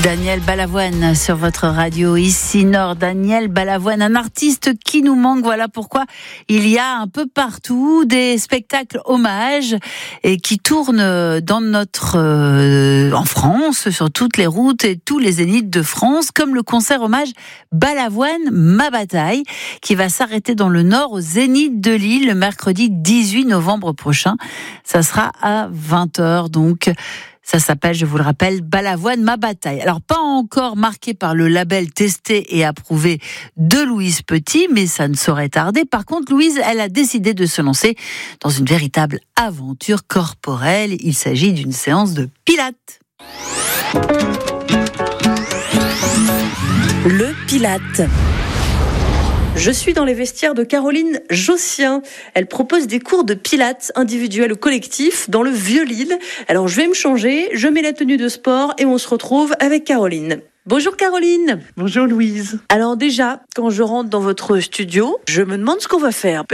Daniel Balavoine sur votre radio ici Nord. Daniel Balavoine, un artiste qui nous manque. Voilà pourquoi il y a un peu partout des spectacles hommages et qui tournent dans en France, sur toutes les routes et tous les zéniths de France, comme le concert hommage Balavoine Ma Bataille, qui va s'arrêter dans le Nord au Zénith de Lille le mercredi 18 novembre prochain. Ça sera à 20h donc. Ça s'appelle, je vous le rappelle, Balavoine Ma Bataille. Alors, pas encore marqué par le label testé et approuvé de Louise Petit, mais ça ne saurait tarder. Par contre, Louise, elle a décidé de se lancer dans une véritable aventure corporelle. Il s'agit d'une séance de pilates. Le Pilate. Je suis dans les vestiaires de Caroline Jossien. Elle propose des cours de pilates individuels ou collectifs dans le Vieux-Lille. Alors je vais me changer, je mets la tenue de sport et on se retrouve avec Caroline. Bonjour Caroline. Bonjour Louise. Alors déjà, quand je rentre dans votre studio, je me demande ce qu'on va faire.